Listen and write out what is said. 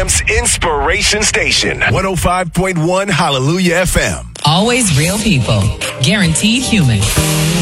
Champ's Inspiration Station. 105.1 Hallelujah FM. Always real people. Guaranteed human.